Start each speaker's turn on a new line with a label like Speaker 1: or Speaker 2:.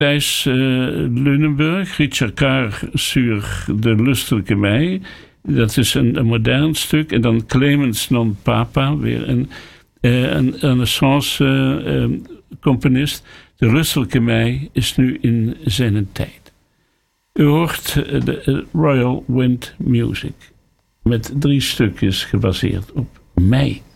Speaker 1: Thijs Lunenburg, Richard Kaar sur de Lustelijke Mei. Dat is een modern stuk. En dan Clemens non Papa, weer een renaissance componist. De Lustelijke Mei is nu in zijn tijd. U hoort de Royal Wind Music met 3 stukjes gebaseerd op mei.